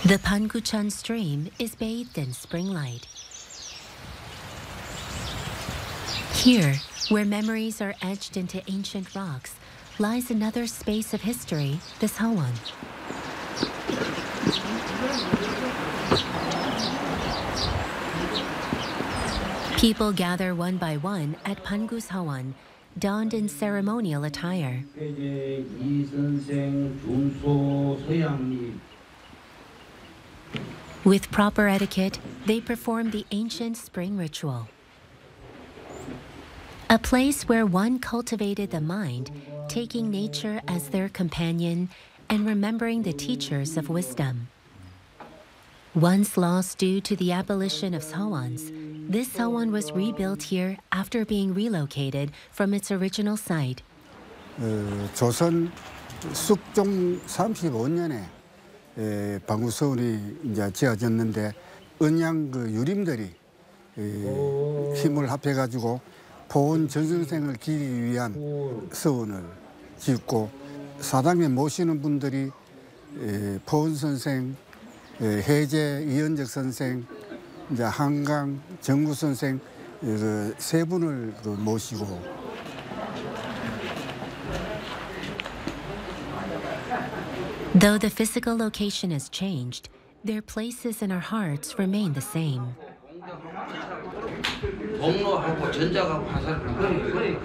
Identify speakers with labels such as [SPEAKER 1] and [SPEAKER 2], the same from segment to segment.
[SPEAKER 1] The Panguchon stream is bathed in spring light. Here, where memories are etched into ancient rocks, lies another space of history, the Sewon. People gather one by one at Pangu Sewon, donned in ceremonial attire. With proper etiquette, they perform the ancient spring ritual. A place where one cultivated the mind, taking nature as their companion and remembering the teachers of wisdom. Once lost due to the abolition of Sewons, this Sewon was rebuilt here after being relocated from its original site.
[SPEAKER 2] 조선 숙종 35년에 방구 서원이 이제 지어졌는데 은양 그 유림들이 힘을 합해가지고 포원 전승생을 기리기 위한 서원을 짓고 사당에 모시는 분들이 포원 선생, 해제 이현적 선생, 이제 한강 정구 선생 세 분을 모시고.
[SPEAKER 1] Though the physical location has changed, their places in our hearts remain the same.
[SPEAKER 3] 공로하고 전작하고 화살을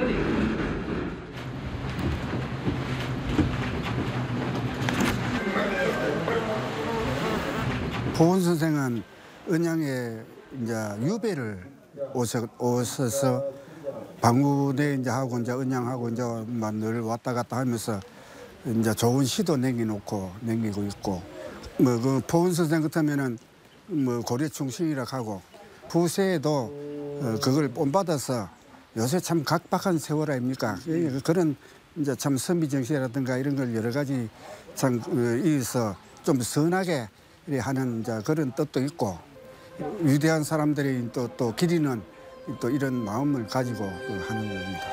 [SPEAKER 2] 포원 선생은 은양에 이제 유배를 오셔서 방구대 이제 하고 이제 은양하고 이제 늘 왔다 갔다 하면서 이제 좋은 시도 남기고 있고 뭐 그 포원 선생 같으면은 뭐 고려 충신이라 하고 부세에도 그걸 본받아서 요새 참 각박한 세월 아닙니까? 그런 이제 참 선비 정신이라든가 이런 걸 여러 가지 참 이어서 좀 선하게 하는 이제 그런 뜻도 있고 위대한 사람들이 또 기리는 또 이런 마음을 가지고 하는 겁니다.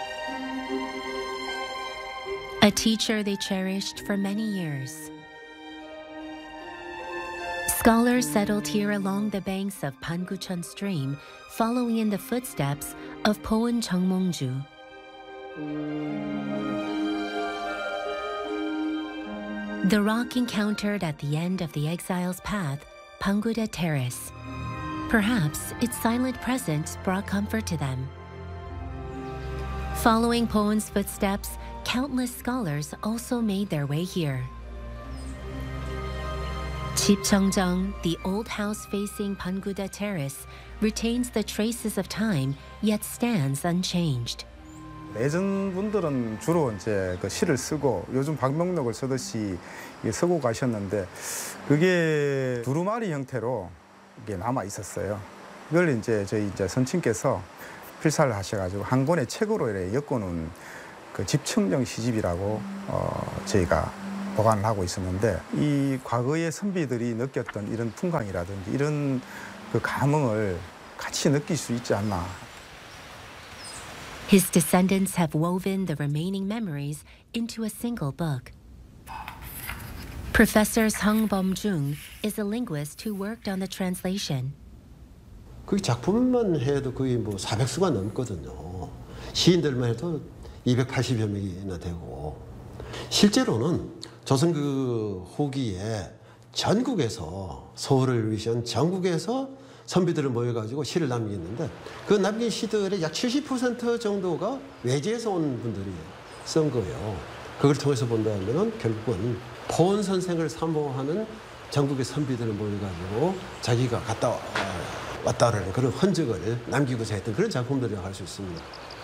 [SPEAKER 1] A teacher they cherished for many years. Scholars settled here along the banks of Panguchon stream, following in the footsteps of Poon Jeongmongju. The rock encountered at the end of the exile's path, Panguda Terrace. Perhaps its silent presence brought comfort to them. Following Poon's footsteps, countless scholars also made their way here. Chip Cheongjong, the old house facing Panguda Terrace, retains the traces of time, yet stands unchanged.
[SPEAKER 4] 예전 분들은 주로 이제 그 시를 쓰고 요즘 방명록을 쓰듯이 쓰고 가셨는데 그게 두루마리 형태로 이게 남아 있었어요. 이걸 이제 저희 선친께서 필사를 하셔가지고 한 권의 책으로 이렇게 엮어놓은 그 집청정 시집이라고 저희가 보관을 하고 있었는데 이 과거의 선비들이 느꼈던 이런 풍광이라든지 이런 그 감흥을 같이 느낄 수 있지 않나.
[SPEAKER 1] His descendants have woven the remaining memories into a single book. Professor Sung Bom-jung is a linguist who worked on the translation.
[SPEAKER 5] 그 작품만 해도 거의 뭐 400수가 넘거든요. 시인들만 해도 280여 명이나 되고 실제로는 조선 그 후기에 전국에서 서울을 위시한 전국에서 선비들을 모여가지고 시를 남기는데 그 남긴 시들의 약 70% 정도가 외지에서 온 분들이 쓴 거예요. 그걸 통해서 본다면 결국은 포원 선생을 사모하는 전국의 선비들을 모여가지고 자기가 갔다 왔다라는 그런 흔적을 남기고자 했던 그런 작품들이라고 할 수 있습니다.